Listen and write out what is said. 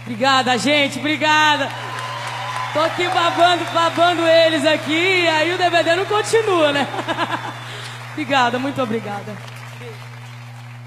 Obrigada, gente, obrigada. Tô aqui babando eles aqui, aí o DVD não continua, né? Obrigada, muito obrigada.